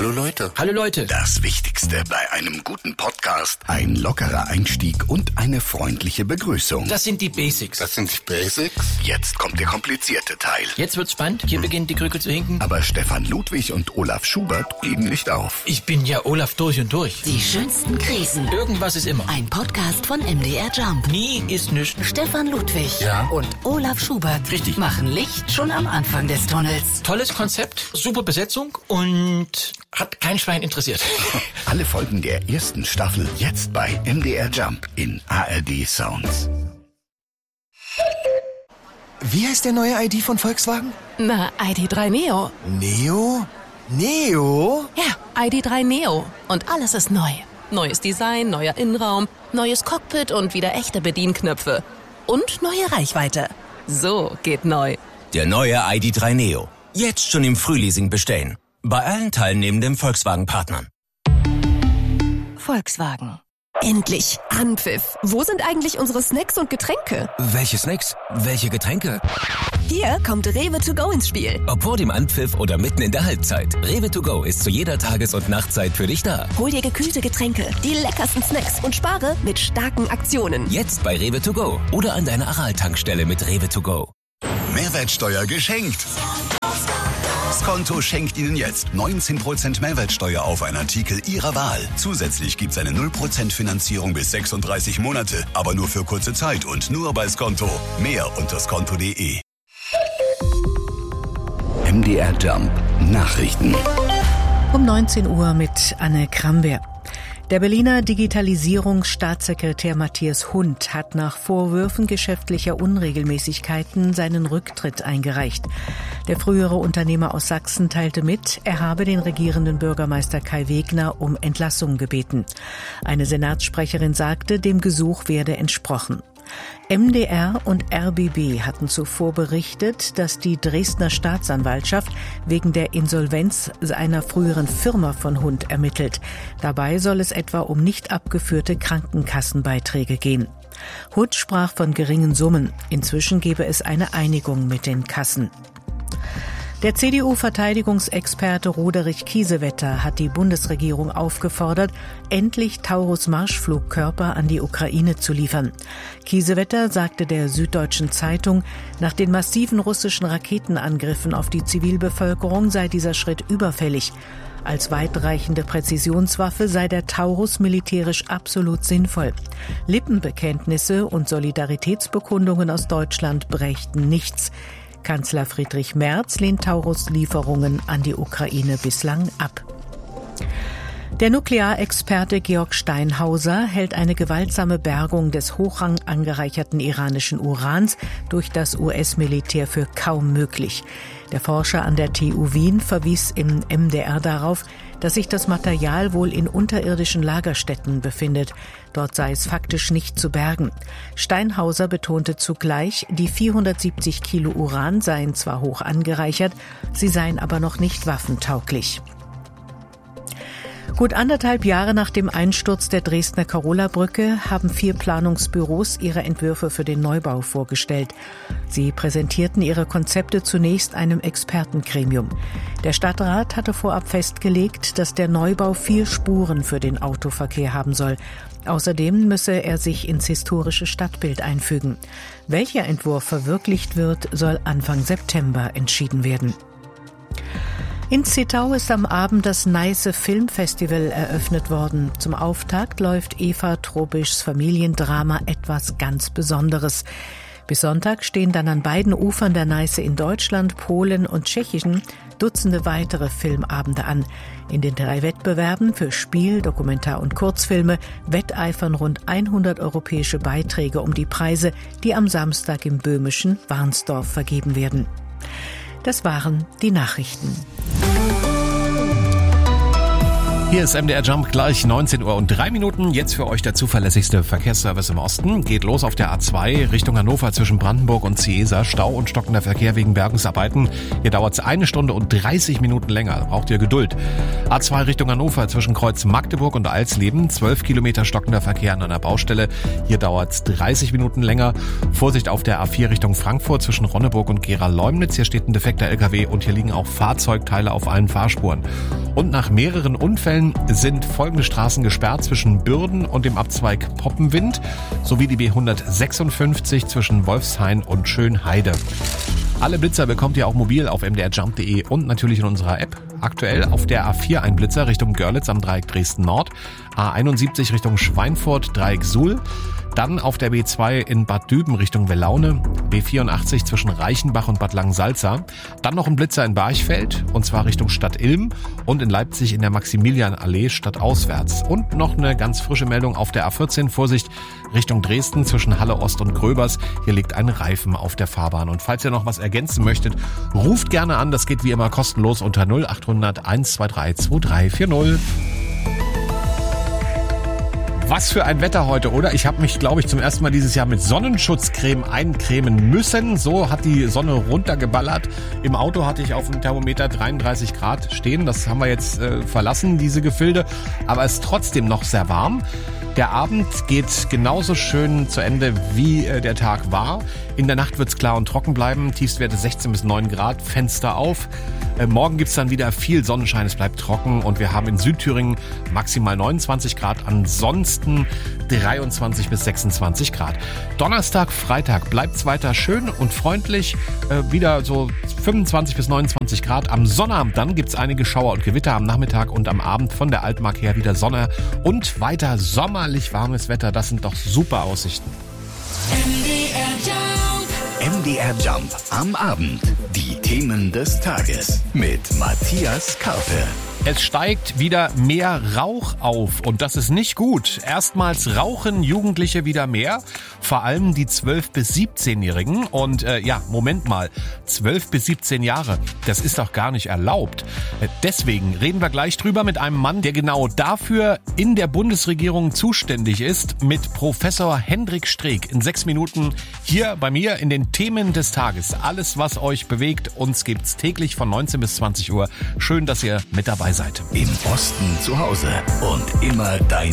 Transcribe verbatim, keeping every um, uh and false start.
Hallo Leute. Hallo Leute. Das Wichtigste bei einem guten Podcast: ein lockerer Einstieg und eine freundliche Begrüßung. Das sind die Basics. Das sind die Basics? Jetzt kommt der komplizierte Teil. Jetzt wird's spannend. Hier hm. beginnt die Krücke zu hinken. Aber Stefan Ludwig und Olaf Schubert geben nicht auf. Ich bin ja Olaf durch und durch. Die schönsten Krisen. Irgendwas ist immer. Ein Podcast von M D R Jump. Nie ist nichts. Stefan Ludwig ja. und Olaf Schubert Richtig. machen Licht schon am Anfang des Tunnels. Tolles Konzept, super Besetzung und hat kein Schwein interessiert. Alle Folgen der ersten Staffel jetzt bei M D R Jump in A R D Sounds. Wie heißt der neue I D von Volkswagen? Na, I D drei Neo. Neo? Neo? Ja, I D drei Neo. Und alles ist neu. Neues Design, neuer Innenraum, neues Cockpit und wieder echte Bedienknöpfe. Und neue Reichweite. So geht neu. Der neue I D drei Neo. Jetzt schon im Frühleasing bestellen. Bei allen teilnehmenden Volkswagen-Partnern. Volkswagen. Endlich Anpfiff. Wo sind eigentlich unsere Snacks und Getränke? Welche Snacks? Welche Getränke? Hier kommt Rewe to go ins Spiel. Ob vor dem Anpfiff oder mitten in der Halbzeit. Rewe to go ist zu jeder Tages- und Nachtzeit für dich da. Hol dir gekühlte Getränke, die leckersten Snacks und spare mit starken Aktionen. Jetzt bei Rewe to go oder an deiner Aral-Tankstelle mit Rewe to go. Mehrwertsteuer geschenkt. Skonto schenkt Ihnen jetzt neunzehn Prozent Mehrwertsteuer auf einen Artikel Ihrer Wahl. Zusätzlich gibt es eine null Prozent Finanzierung bis sechsunddreißig Monate, aber nur für kurze Zeit und nur bei Skonto. Mehr unter skonto punkt de. M D R Jump Nachrichten. Um neunzehn Uhr mit Anne Kramberg. Der Berliner Digitalisierungsstaatssekretär Matthias Hund hat nach Vorwürfen geschäftlicher Unregelmäßigkeiten seinen Rücktritt eingereicht. Der frühere Unternehmer aus Sachsen teilte mit, er habe den regierenden Bürgermeister Kai Wegner um Entlassung gebeten. Eine Senatssprecherin sagte, dem Gesuch werde entsprochen. M D R und R B B hatten zuvor berichtet, dass die Dresdner Staatsanwaltschaft wegen der Insolvenz einer früheren Firma von Hund ermittelt. Dabei soll es etwa um nicht abgeführte Krankenkassenbeiträge gehen. Hund sprach von geringen Summen. Inzwischen gebe es eine Einigung mit den Kassen. Der C D U-Verteidigungsexperte Roderich Kiesewetter hat die Bundesregierung aufgefordert, endlich Taurus-Marschflugkörper an die Ukraine zu liefern. Kiesewetter sagte der Süddeutschen Zeitung, nach den massiven russischen Raketenangriffen auf die Zivilbevölkerung sei dieser Schritt überfällig. Als weitreichende Präzisionswaffe sei der Taurus militärisch absolut sinnvoll. Lippenbekenntnisse und Solidaritätsbekundungen aus Deutschland brächten nichts. Kanzler Friedrich Merz lehnt Taurus-Lieferungen an die Ukraine bislang ab. Der Nuklearexperte Georg Steinhauser hält eine gewaltsame Bergung des hochrang angereicherten iranischen Urans durch das U S-Militär für kaum möglich. Der Forscher an der T U Wien verwies im M D R darauf, dass sich das Material wohl in unterirdischen Lagerstätten befindet. Dort sei es faktisch nicht zu bergen. Steinhauser betonte zugleich, die vierhundertsiebzig Kilo Uran seien zwar hoch angereichert, sie seien aber noch nicht waffentauglich. Gut anderthalb Jahre nach dem Einsturz der Dresdner Karola-Brücke haben vier Planungsbüros ihre Entwürfe für den Neubau vorgestellt. Sie präsentierten ihre Konzepte zunächst einem Expertengremium. Der Stadtrat hatte vorab festgelegt, dass der Neubau vier Spuren für den Autoverkehr haben soll. Außerdem müsse er sich ins historische Stadtbild einfügen. Welcher Entwurf verwirklicht wird, soll Anfang September entschieden werden. In Zittau ist am Abend das Neiße Filmfestival eröffnet worden. Zum Auftakt läuft Eva Trobischs Familiendrama Etwas ganz Besonderes. Bis Sonntag stehen dann an beiden Ufern der Neiße in Deutschland, Polen und Tschechien Dutzende weitere Filmabende an. In den drei Wettbewerben für Spiel, Dokumentar- und Kurzfilme wetteifern rund hundert europäische Beiträge um die Preise, die am Samstag im böhmischen Warnsdorf vergeben werden. Das waren die Nachrichten. Hier ist M D R Jump, gleich neunzehn Uhr und drei Minuten. Jetzt für euch der zuverlässigste Verkehrsservice im Osten. Geht los auf der A zwei Richtung Hannover zwischen Brandenburg und Ciesa. Stau und stockender Verkehr wegen Bergungsarbeiten. Hier dauert es eine Stunde und dreißig Minuten länger. Da braucht ihr Geduld. A zwei Richtung Hannover zwischen Kreuz Magdeburg und Alsleben. zwölf Kilometer stockender Verkehr an einer Baustelle. Hier dauert es dreißig Minuten länger. Vorsicht auf der A vier Richtung Frankfurt zwischen Ronneburg und Gera-Leumnitz. Hier steht ein defekter L K W und hier liegen auch Fahrzeugteile auf allen Fahrspuren. Und nach mehreren Unfällen sind folgende Straßen gesperrt zwischen Bürden und dem Abzweig Poppenwind sowie die B hundertsechsundfünfzig zwischen Wolfshain und Schönheide. Alle Blitzer bekommt ihr auch mobil auf m d r jump punkt d e und natürlich in unserer App. Aktuell auf der A vier ein Blitzer Richtung Görlitz am Dreieck Dresden Nord, A einundsiebzig Richtung Schweinfurt, Dreieck Suhl. Dann auf der B zwei in Bad Düben Richtung Wellaune, B vierundachtzig zwischen Reichenbach und Bad Langensalza. Dann noch ein Blitzer in Barchfeld und zwar Richtung Stadt Ilm und in Leipzig in der Maximilianallee stadtauswärts. Und noch eine ganz frische Meldung auf der A vierzehn, Vorsicht Richtung Dresden zwischen Halle Ost und Gröbers. Hier liegt ein Reifen auf der Fahrbahn. Und falls ihr noch was ergänzen möchtet, ruft gerne an. Das geht wie immer kostenlos unter null acht hundert eins zwei drei zwei drei vier null. Was für ein Wetter heute, oder? Ich habe mich, glaube ich, zum ersten Mal dieses Jahr mit Sonnenschutzcreme eincremen müssen. So hat die Sonne runtergeballert. Im Auto hatte ich auf dem Thermometer dreiunddreißig Grad stehen. Das haben wir jetzt äh, verlassen, diese Gefilde. Aber es ist trotzdem noch sehr warm. Der Abend geht genauso schön zu Ende, wie äh, der Tag war. In der Nacht wird es klar und trocken bleiben. Tiefstwerte sechzehn bis neun Grad, Fenster auf. Äh, morgen gibt's dann wieder viel Sonnenschein, es bleibt trocken und wir haben in Südthüringen maximal neunundzwanzig Grad, ansonsten dreiundzwanzig bis sechsundzwanzig Grad. Donnerstag, Freitag bleibt's weiter schön und freundlich, äh, wieder so fünfundzwanzig bis neunundzwanzig Grad. Am Sonnabend dann gibt's einige Schauer und Gewitter am Nachmittag und am Abend von der Altmark her wieder Sonne und weiter sommerlich warmes Wetter. Das sind doch super Aussichten. M D R Jump am Abend. Die Themen des Tages mit Matthias Karpe. Es steigt wieder mehr Rauch auf und das ist nicht gut. Erstmals rauchen Jugendliche wieder mehr, vor allem die zwölf- bis siebzehnjährigen. Und äh, ja, Moment mal, zwölf bis siebzehn Jahre, das ist doch gar nicht erlaubt. Deswegen reden wir gleich drüber mit einem Mann, der genau dafür in der Bundesregierung zuständig ist, mit Professor Hendrik Streeck. In sechs Minuten hier bei mir in den Themen des Tages. Alles, was euch bewegt, uns gibt's täglich von neunzehn bis zwanzig Uhr. Schön, dass ihr mit dabei seid. Im Osten zu Hause und immer dein